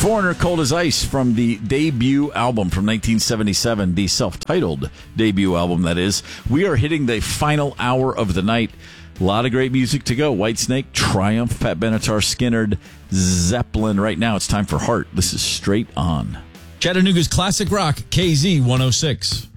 Foreigner, Cold as Ice from the debut album from 1977, the self-titled debut album, that is. We are hitting the final hour of the night. A lot of great music to go. Whitesnake, Triumph, Pat Benatar, Skynyrd, Zeppelin. Right now it's time for Heart. This is Straight On. Chattanooga's classic rock, KZ 106.